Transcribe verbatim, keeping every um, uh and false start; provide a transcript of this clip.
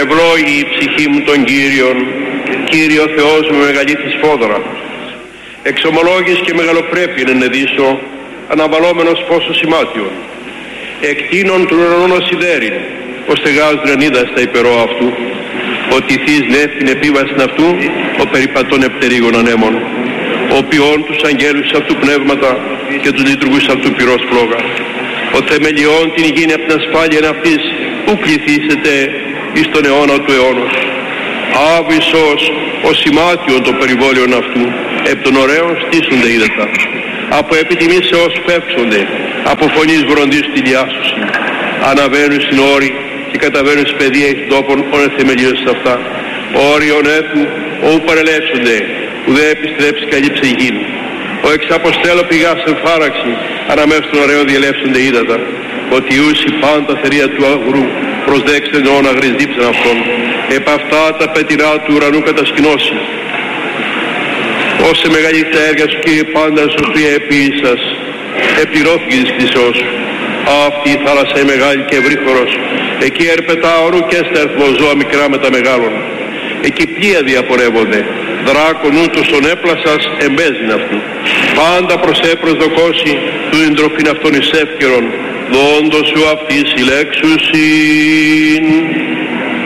Ευλόγη η ψυχή μου τον Κύριον, Κύριο Θεός μου μεγαλήθης φόδρα. Εξομολόγης και μεγαλοπρέπειον ενεδίσω, αναβαλόμενος φως σημάτιον. Εκτείνων του ουρανών σιδέριν, ο στεγάς δρανίδα στα υπερό αυτού. Ο τυθής νεύθην επίβασιν αυτού, ο περιπατών επτερίγων ανέμων. Ο ποιόν τους αγγέλους αυτού πνεύματα και τους λειτουργούς αυτού πυρός φλόγα. Ο θεμελιών την υγιεινή απ' την ασφάλεια αυτής, ου πληθήσετε εις τον αιώνα του αιώνος. Άβυσσος ο σημάτιον των περιβόλιων αυτού, επ' των ωραίων στήσονται είδατα. Από επιτιμήσεως φεύξονται, από φωνής βροντής τη διάσωση. Αναβαίνουν στην όρη και καταβαίνουν στις παιδεία εις τόπων όνε θεμελίωσης αυτά. Όριον έθου, όπου παρελεύσονται, ουδέ επιστρέψει καλύψε γην. Ο εξαποστέλω πηγάς εν φάραξη, αναμέσως των ωραίων διελεύσονται είδατα. Ότι ούσι πάντα θερία του αγρού, προσδέξτε νόνα γρυσδίψαν αυτόν. Επ' αυτά τα πετεινά του ουρανού κατασκηνώσει. Όσε μεγάλη τα έργα σου, Κύριε, πάντα σου οποία επίησας, επληρώθηκε της κτήσεώς σου. Αυτή η θάλασσα η μεγάλη και ευρύχωρος. Εκεί ερπετά ορού και στα αριθμοζώα μικρά με τα μεγάλων. Εκεί πλοία διαπορεύονται. Δράκον ούτως τον έπλασας εμπέζειν αυτού. Πάντα προσέπρος δοκώσει του την τροφήν αυτών εις εύκαιρον. Δόντος σου αυτής η λέξουσιν.